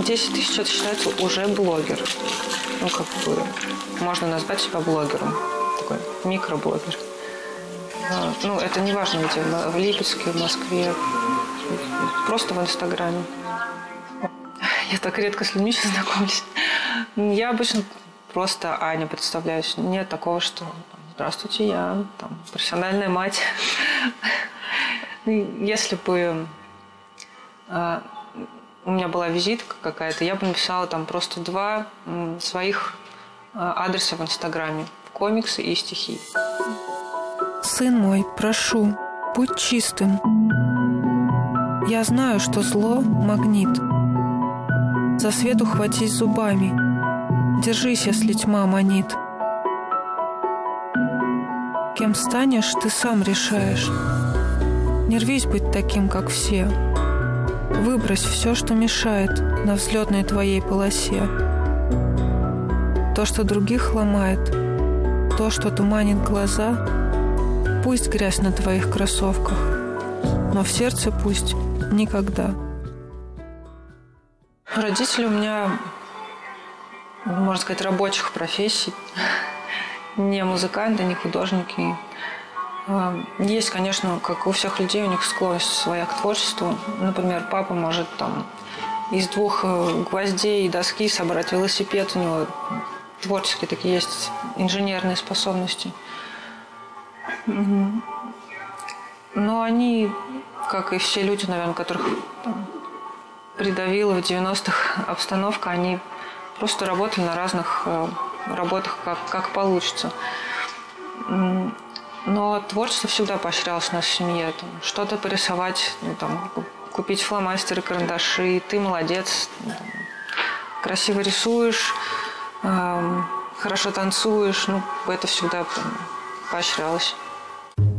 10 тысяч это считается уже блогер. Ну, как бы можно назвать себя блогером. Такой микроблогер. Ну, это не важно где, в Липецке, в Москве, просто в Инстаграме. Я так редко с людьми сейчас знакомлюсь. Я обычно просто Аня представляюсь. Нет такого, что здравствуйте, я там, профессиональная мать. Если бы у меня была визитка какая-то, я бы написала там просто 2 своих адреса в Инстаграме. Комиксы и стихи. Сын мой, прошу, будь чистым. Я знаю, что зло — магнит. За свет ухватись зубами. Держись, если тьма манит. Кем станешь, ты сам решаешь. Не рвись быть таким, как все. Выбрось все, что мешает на взлетной твоей полосе. То, что других ломает, то, что туманит глаза, пусть грязь на твоих кроссовках, но в сердце пусть никогда. Родители у меня, можно сказать, рабочих профессий. Не музыканты, не художники. Есть, конечно, как у всех людей, у них склонность своя к творчеству. Например, папа может там из 2 гвоздей и доски собрать велосипед. У него творческие такие есть инженерные способности. Но они, как и все люди, наверное, которых там придавила в 90-х обстановка, они просто работали на разных работах, как получится. Но творчество всегда поощрялось в нашей семье. Там, что-то порисовать, ну, там, купить фломастеры, карандаши. Ты молодец, там, красиво рисуешь, хорошо танцуешь. Ну, это всегда поощрялось.